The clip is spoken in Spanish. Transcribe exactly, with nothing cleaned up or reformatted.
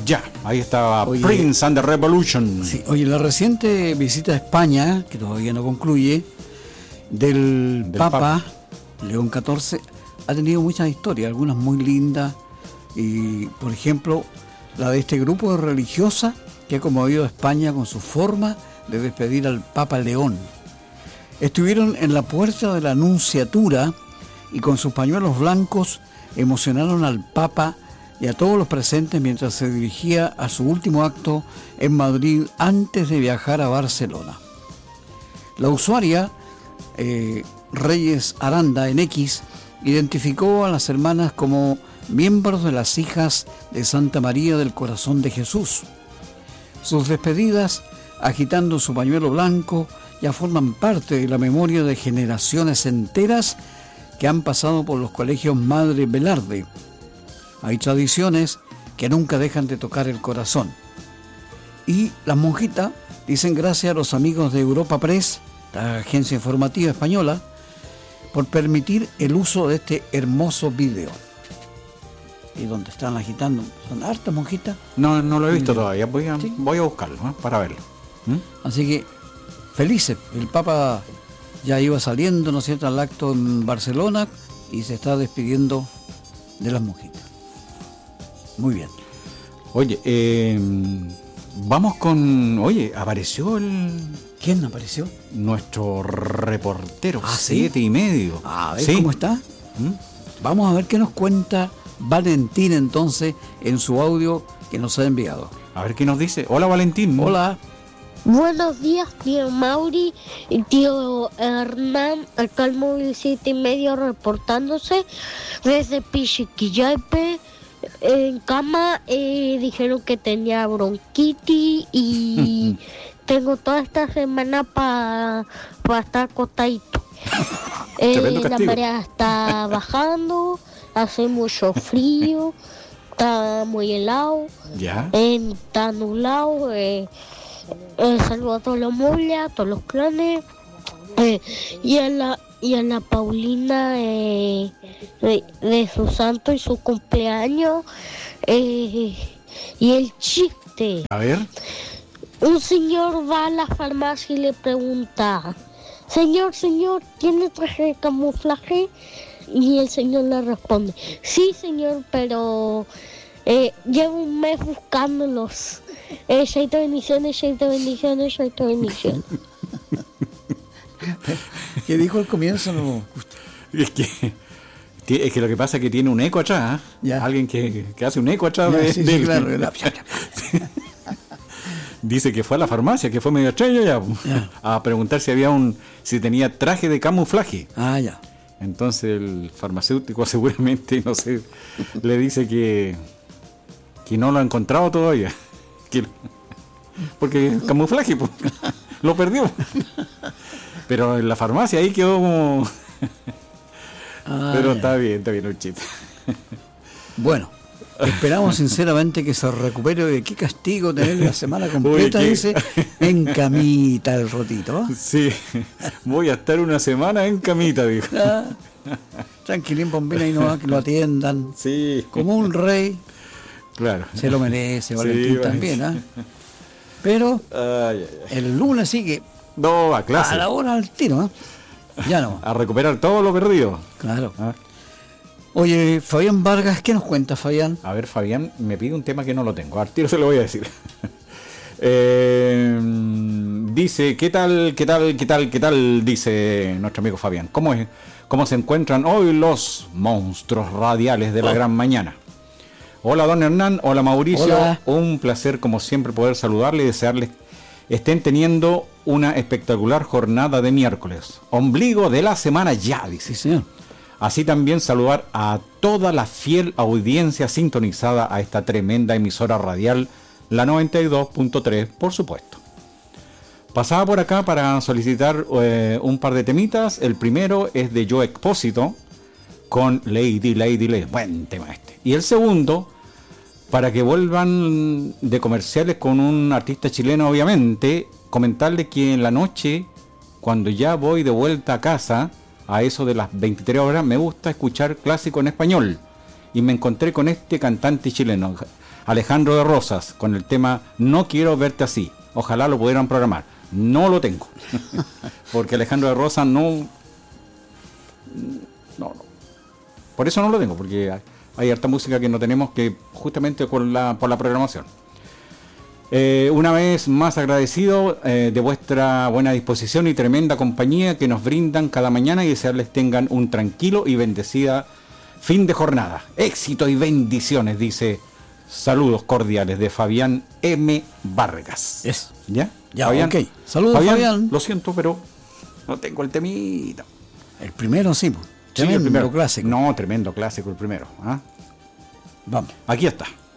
Ya, ahí estaba Oye, Prince and the Revolution. Sí, oye, la reciente visita a España, que todavía no concluye, del, Del Papa, Papa León catorce, ha tenido muchas historias, algunas muy lindas, y por ejemplo, la de este grupo de religiosas que ha conmovido a España con su forma de despedir al Papa León. Estuvieron en la puerta de la Nunciatura y con sus pañuelos blancos emocionaron al Papa y a todos los presentes mientras se dirigía a su último acto en Madrid antes de viajar a Barcelona. La usuaria eh, Reyes Aranda en X identificó a las hermanas como miembros de las hijas de Santa María del Corazón de Jesús. Sus despedidas, agitando su pañuelo blanco, ya forman parte de la memoria de generaciones enteras que han pasado por los colegios Madre Velarde. Hay tradiciones que nunca dejan de tocar el corazón. Y las monjitas dicen gracias a los amigos de Europa Press, la agencia informativa española, por permitir el uso de este hermoso video. Y donde están agitando, son hartas monjitas. No, no lo he visto todavía, voy a, ¿Sí? voy a buscarlo, ¿eh? Para verlo. ¿Mm? Así que, felices. El Papa ya iba saliendo, ¿no es cierto?, al acto en Barcelona y se está despidiendo de las monjitas. Muy bien. Oye, eh, vamos con... Oye, apareció el... ¿Quién apareció? Nuestro reportero, ¿Ah, sí? siete y medio. A ver Sí. cómo está. ¿Mm? Vamos a ver qué nos cuenta Valentín entonces en su audio que nos ha enviado. A ver qué nos dice. Hola, Valentín. Hola. Buenos días, tío Mauri y tío Hernán, acá el móvil siete y medio reportándose desde Pichiquillaipe. En cama eh, dijeron que tenía bronquitis y tengo toda esta semana para pa estar acostadito. Eh, Tremendo la castigo. marea está bajando, hace mucho frío, está muy helado, Ya. eh, está nublado. Eh, eh, saludo a todos los móviles, a todos los clanes eh, y a la y a la Paulina eh, de, de su santo y su cumpleaños. Eh, y el chiste: A ver. un señor va a la farmacia y le pregunta: señor, señor, ¿tiene traje de camuflaje? Y el señor le responde: sí, señor, pero eh, llevo un mes buscándolos. Eh, Shaito bendiciones, Shaito bendiciones, Shaito bendiciones. ¿Qué dijo al comienzo? No. Es que, ti- es que lo que pasa es que tiene un eco atrás. ¿eh? Ya. Alguien que, que hace un eco atrás. Ya, de, sí, de- sí, claro. Era- Dice que fue a la farmacia, que fue medio extraño ya, Ya. a preguntar si había un, si tenía traje de camuflaje. Ah, ya. Entonces el farmacéutico seguramente, no sé, le dice que, que no lo ha encontrado todavía. Que, porque el camuflaje pues, lo perdió. Pero en la farmacia ahí quedó como... Ah, Pero ya. está bien, está bien el chiste. Bueno, esperamos sinceramente que se recupere. De qué castigo tener la semana completa, Uy, qué- dice, en camita el rotito. ¿eh? Sí, voy a estar una semana en camita, dijo. Ah, tranquilín, bombina, y no, que lo atiendan Sí, como un rey. claro. Se lo merece, Sí, Valentín Valentín. también. ¿eh? Pero Ay, ay, ay. el lunes sigue No, a clase. a la hora al tiro. ¿eh? Ya no. A recuperar todo lo perdido. Claro. Ah. Oye, Fabián Vargas, ¿qué nos cuenta, Fabián? A ver, Fabián me pide un tema que no lo tengo. Al tiro se lo voy a decir. Eh, dice, ¿qué tal, qué tal, qué tal, qué tal? Dice nuestro amigo Fabián. ¿Cómo es, cómo se encuentran hoy los monstruos radiales de la Oh. gran mañana? Hola, don Hernán. Hola, Mauricio. Hola. Un placer, como siempre, poder saludarle y desearles estén teniendo una espectacular jornada de miércoles. Ombligo de la semana ya, dice. Sí, señor. Así también saludar a toda la fiel audiencia sintonizada a esta tremenda emisora radial, la noventa y dos punto tres, por supuesto. Pasaba por acá para solicitar eh, un par de temitas. El primero es de Joe Expósito con Lady, Lady, Lady. Buen tema este. Y el segundo, para que vuelvan de comerciales con un artista chileno, obviamente, comentarles que en la noche, cuando ya voy de vuelta a casa, a eso de las veintitrés horas, me gusta escuchar clásico en español. y me encontré con este cantante chileno, Alejandro de Rosas, con el tema No quiero verte así. Ojalá lo pudieran programar. No lo tengo. Porque Alejandro de Rosas no... No, no. Por eso no lo tengo, porque hay, hay harta música que no tenemos que justamente con la, por la programación. Eh, una vez más agradecido eh, de vuestra buena disposición y tremenda compañía que nos brindan cada mañana, y desearles tengan un tranquilo y bendecida fin de jornada. Éxito y bendiciones, dice. Saludos cordiales de Fabián M. Vargas. Yes. ¿Ya? Ya, Fabián, ok. Saludos, Fabián, Fabián. Lo siento, pero no tengo el temita. El primero sí, Sí, el tremendo primero. clásico. No, tremendo clásico el primero. ¿Ah? Vamos. Aquí está.